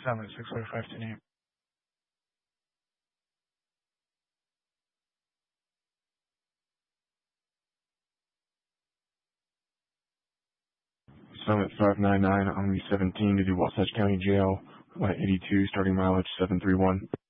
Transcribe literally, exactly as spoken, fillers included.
Summit six forty-five to name. Summit five nine nine, Omni seventeen to do Wasatch County Jail, one eighty-two, starting mileage seven three one.